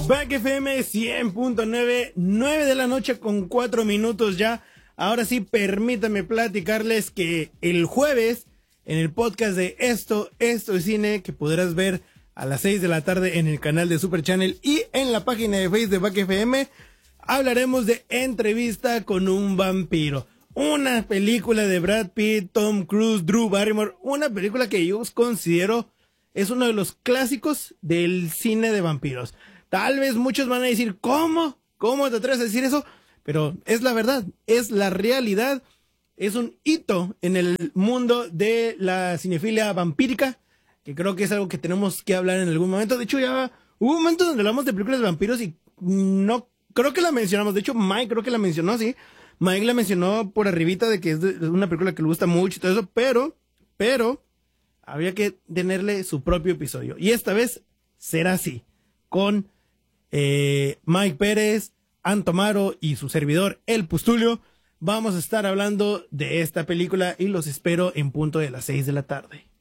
Back FM 100.9, 9 de la noche con 4 minutos ya. Ahora sí, permítanme platicarles que el jueves, en el podcast de Esto es Cine, que podrás ver a las 6 de la tarde en el canal de Super Channel y en la página de Facebook de Back FM, hablaremos de Entrevista con un vampiro. Una película de Brad Pitt, Tom Cruise, Drew Barrymore, una película que yo considero es uno de los clásicos del cine de vampiros. Tal vez muchos van a decir, ¿cómo? ¿Cómo te atreves a decir eso? Pero es la verdad, es la realidad, es un hito en el mundo de la cinefilia vampírica, que creo que es algo que tenemos que hablar en algún momento. De hecho, ya hubo un momento donde hablamos de películas de vampiros y no creo que la mencionamos. De hecho, Mike creo que la mencionó, sí. Mike la mencionó por arribita de que es una película que le gusta mucho y todo eso, pero había que tenerle su propio episodio. Y esta vez será así, con Mike Pérez, Antomaro y su servidor, El Pustulio. Vamos a estar hablando de esta película y los espero en punto de las 6 de la tarde.